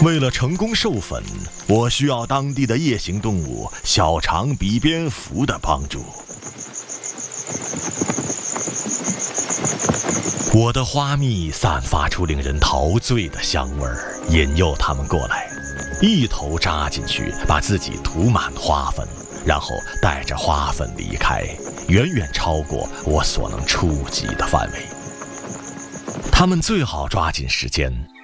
为了成功授粉，我需要当地的夜行动物小长鼻蝙蝠的帮助。我的花蜜散发出令人陶醉的香味儿，引诱它们过来，一头扎进去，把自己涂满花粉，然后带着花粉离开，远远超过我所能触及的范围。它们最好抓紧时间，